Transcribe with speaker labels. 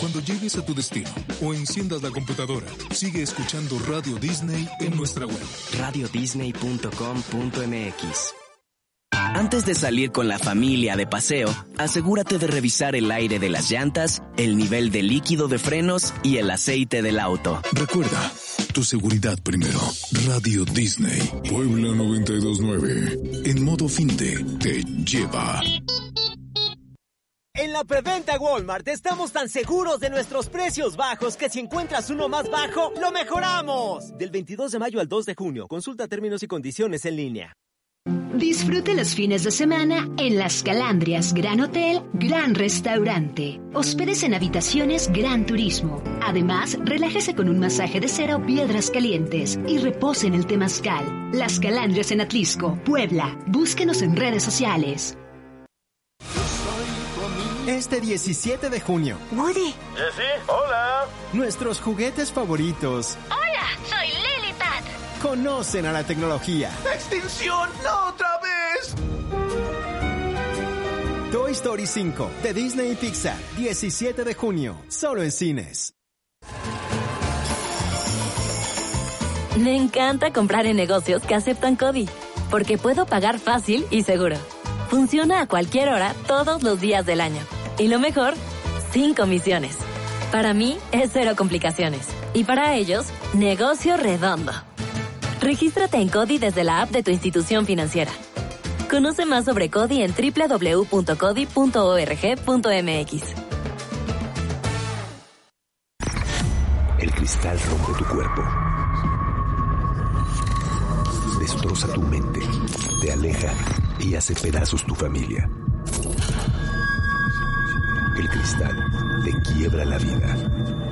Speaker 1: Cuando llegues a tu destino o enciendas la computadora, sigue escuchando Radio Disney en nuestra web.
Speaker 2: radiodisney.com.mx. Antes de salir con la familia de paseo, asegúrate de revisar el aire de las llantas, el nivel de líquido de frenos y el aceite del auto.
Speaker 1: Recuerda, tu seguridad primero. Radio Disney, Puebla 92.9. En modo finte, te lleva.
Speaker 3: En la preventa Walmart estamos tan seguros de nuestros precios bajos que si encuentras uno más bajo, ¡lo mejoramos! Del 22 de mayo al 2 de junio. Consulta términos y condiciones en línea.
Speaker 4: Disfrute los fines de semana en Las Calandrias Gran Hotel, Gran Restaurante. Hóspedes en habitaciones Gran Turismo. Además, relájese con un masaje de cera o piedras calientes y repose en el temazcal. Las Calandrias en Atlisco, Puebla. Búsquenos en redes sociales.
Speaker 5: Este 17 de junio.
Speaker 6: Woody.
Speaker 7: Jessie, hola.
Speaker 5: Nuestros juguetes favoritos.
Speaker 6: Hola, soy Lilipad.
Speaker 5: Conocen a la tecnología.
Speaker 7: ¡Extinción! ¡No otra vez!
Speaker 5: Toy Story 5 de Disney y Pixar. 17 de junio. Solo en cines.
Speaker 8: Me encanta comprar en negocios que aceptan CODI, porque puedo pagar fácil y seguro. Funciona a cualquier hora, todos los días del año. Y lo mejor, sin comisiones. Para mí, es cero complicaciones. Y para ellos, negocio redondo. Regístrate en CODI desde la app de tu institución financiera. Conoce más sobre CODI en www.codi.org.mx.
Speaker 9: El cristal rompe tu cuerpo. Destroza tu mente, te aleja y hace pedazos tu familia. El cristal te quiebra la vida.